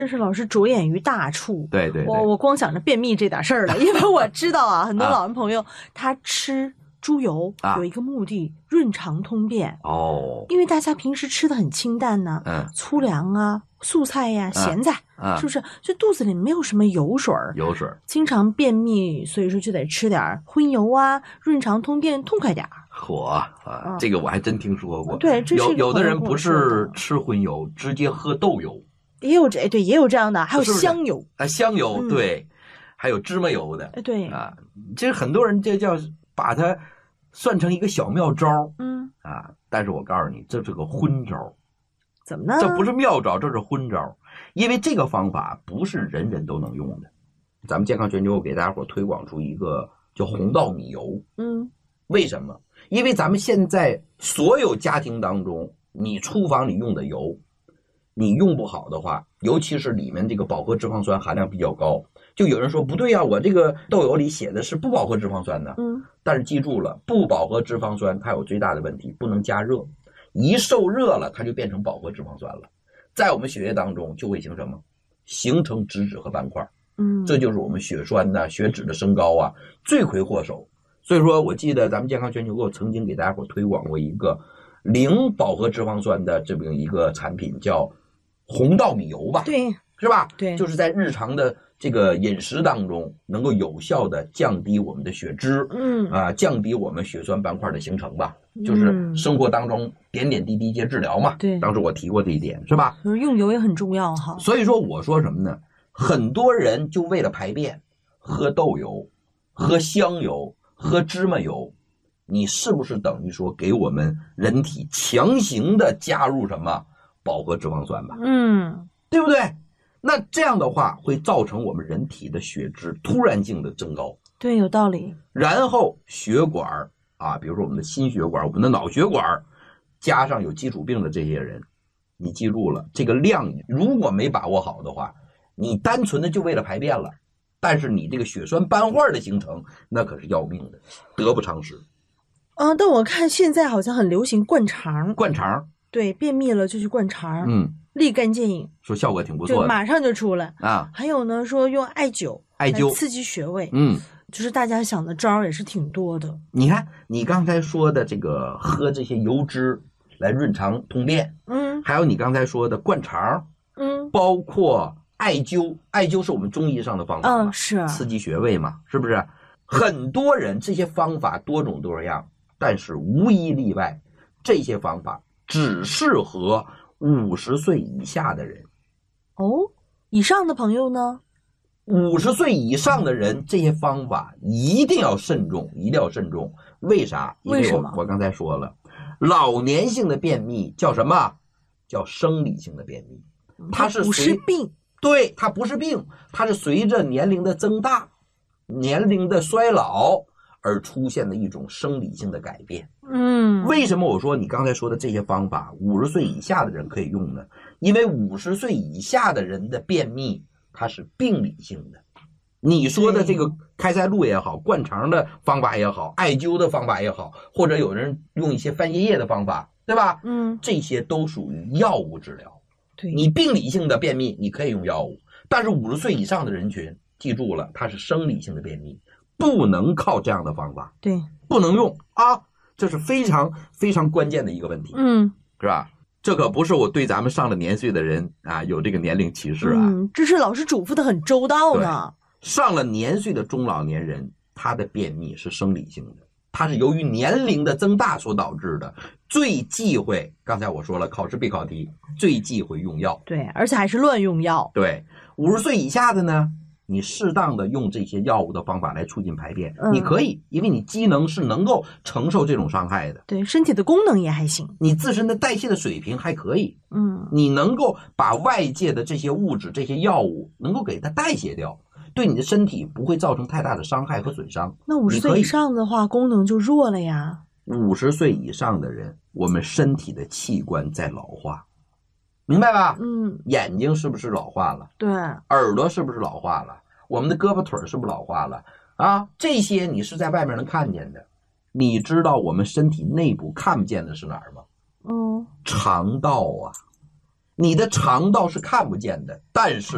但是老师着眼于大处。 对对对， 我光想着便秘这点事儿了，因为我知道啊，很多老人朋友他吃猪油有一个目的，润肠通便。 哦， 因为大家平时吃的很清淡呢，粗粮啊、素菜呀、咸菜，是不是？就肚子里没有什么油水儿，经常便秘，所以说就得吃点荤油啊，润肠通便，痛快点儿。 这个我还真听说过。 对， 有的人不是吃荤油，直接喝豆油。 也有这样的，还有香油香油对，还有芝麻油的， 对啊，其实很多人这叫把它算成一个小妙招，但是我告诉你，这是个昏招。 怎么呢？ 这不是妙招，这是昏招，因为这个方法不是人人都能用的。咱们健康全球给大家伙推广出一个叫红稻米油，为什么？因为咱们现在所有家庭当中，你厨房里用的油。你用不好的话，尤其是里面这个饱和脂肪酸含量比较高，就有人说不对啊，我这个豆油里写的是不饱和脂肪酸的，但是记住了，不饱和脂肪酸它有最大的问题，不能加热，一受热了它就变成饱和脂肪酸了，在我们血液当中就会形成什么？形成脂质和斑块，这就是我们血栓呐、血脂的升高啊罪魁祸首。所以说我记得咱们健康全球购曾经给大家伙推广过一个零饱和脂肪酸的这么一个产品，叫红稻米油吧， 对， 是吧？ 对， 就是在日常的这个饮食当中，能够有效的降低我们的血脂，降低我们血栓斑块的形成吧。就是生活当中点点滴滴皆治疗嘛。 对， 当时我提过这一点，是吧？ 用油也很重要哈。 所以说我说什么呢？很多人就为了排便，喝豆油、喝香油、喝芝麻油，你是不是等于说给我们人体强行的加入什么？饱和脂肪酸吧，对不对？那这样的话会造成我们人体的血脂突然性的增高， 对，有道理。 然后血管啊，比如说我们的心血管、我们的脑血管，加上有基础病的这些人，你记住了，这个量如果没把握好的话，你单纯的就为了排便了，但是你这个血栓斑块的形成，那可是要命的，得不偿失。 但我看现在好像很流行灌肠。对，便秘了就去灌肠，立竿见影， 说效果挺不错的， 就马上就出来啊。 还有呢，说用艾灸来刺激穴位，就是大家想的招也是挺多的。 你看，你刚才说的这个喝这些油脂来润肠通便，还有你刚才说的灌肠，包括艾灸，艾灸是我们中医上的方法嘛， 是刺激穴位嘛，是不是？很多人这些方法多种多样，但是无一例外，这些方法只适合50岁以下的人。 以上的朋友呢 ？50岁以上的人，这些方法一定要慎重，一定要慎重。为啥？因为我刚才说了，老年性的便秘叫什么？叫生理性的便秘，它是不是病。 对，它不是病，它是随着年龄的增大、年龄的衰老而出现的一种生理性的改变。为什么我说你刚才说的这些方法50岁以下的人可以用呢？因为50岁以下的人的便秘它是病理性的。你说的这个开塞露也好，灌肠的方法也好，艾灸的方法也好，或者有人用一些番茄叶的方法，对吧？这些都属于药物治疗。 对， 你病理性的便秘你可以用药物，但是50岁以上的人群，记住了，它是生理性的便秘，不能靠这样的方法， 对， 不能用啊，这是非常非常关键的一个问题，是吧？这可不是我对咱们上了年岁的人啊有这个年龄歧视啊， 这是老师嘱咐的很周到呢。 上了年岁的中老年人，他的便秘是生理性的，它是由于年龄的增大所导致的，最忌讳，刚才我说了，考试必考题，最忌讳用药。 对，而且还是乱用药。 对，50岁以下的呢，你适当的用这些药物的方法来促进排便，你可以，因为你机能是能够承受这种伤害的。 对，身体的功能也还行， 你自身的代谢的水平还可以，你能够把外界的这些物质、这些药物能够给它代谢掉，对你的身体不会造成太大的伤害和损伤。 那50岁以上的话，功能就弱了呀。 50岁以上的人，我们身体的器官在老化，明白吧？眼睛是不是老化了？ 对， 耳朵是不是老化了？我们的胳膊腿是不是老化了？啊，这些你是在外面能看见的。你知道我们身体内部看不见的是哪儿吗？肠道啊，你的肠道是看不见的，但是